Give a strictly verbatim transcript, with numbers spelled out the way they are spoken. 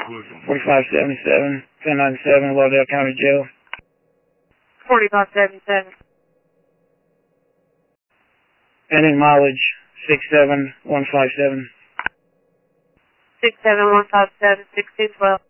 forty-five seventy-seven, ten ninety-seven, Lauderdale County Jail. forty-five seventy-seven. Pending mileage, six seven one five seven. six seven one five seven, six two twelve.